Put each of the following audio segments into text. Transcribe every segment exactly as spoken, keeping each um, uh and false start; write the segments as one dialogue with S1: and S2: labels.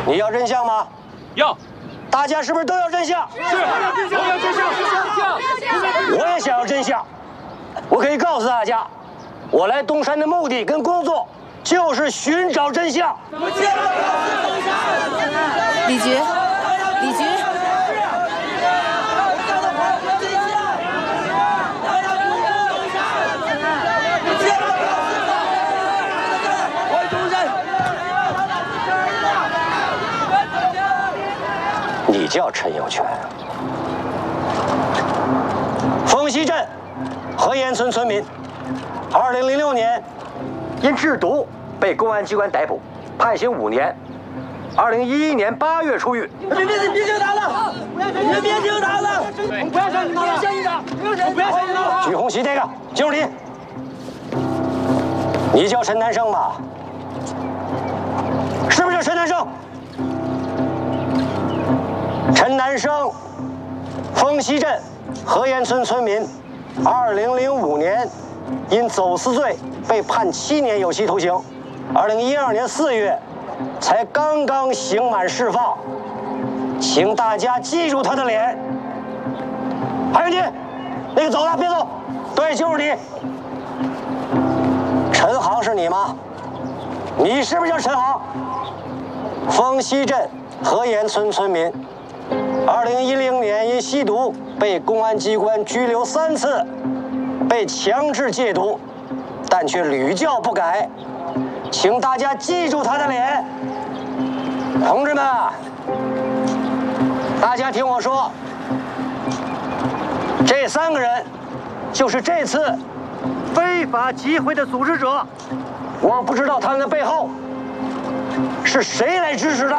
S1: 你要真相吗？
S2: 要。
S1: 大家是不是都要真相？
S2: 是，都要真相，都要真相，
S1: 我也想要真相。我可以告诉大家，我来东山的目的跟工作就是寻找真相。
S3: 李局，李局。
S1: 你叫陈有权，丰溪镇河沿村村民，二零零六年因制毒被公安机关逮捕，判刑五年。二零一一年八月出狱。
S4: 别别别听他了，别别听他了，不要相信他了，不要相信他，不要相信他。
S1: 举红旗这个进入题。你叫陈南生吧？是不是陈南生？ 陈南生，丰溪镇河沿村村民，二零零五年因走私罪被判七年有期徒刑，二零一二年四月才刚刚刑满释放，请大家记住他的脸。还有你，那个走了，别走，对，就是你。陈航是你吗？你是不是叫陈航？丰溪镇河沿村村民。 二零一零年因吸毒被公安机关拘留三次，被强制戒毒，但却屡教不改，请大家记住他的脸。同志们，大家听我说，这三个人就是这次非法集会的组织者。我不知道他们的背后是谁来支持的。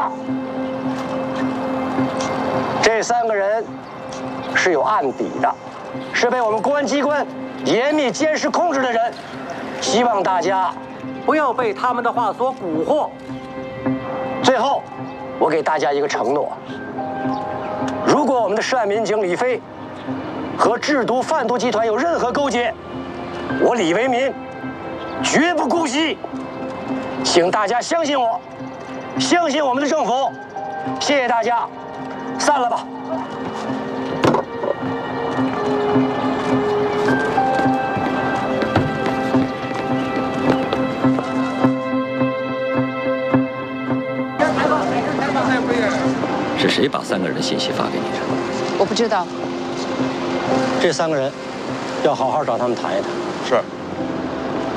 S1: 这三个人是有案底的，是被我们公安机关严密监视控制的人。希望大家不要被他们的话所蛊惑。最后，我给大家一个承诺：如果我们的涉案民警李飞和制毒贩毒集团有任何勾结，我李为民绝不姑息。请大家相信我，相信我们的政府。谢谢大家。 散了吧。
S5: 是谁把三个人的信息发给你的？
S3: 我不知道。
S1: 这三个人，要好好找他们谈一谈。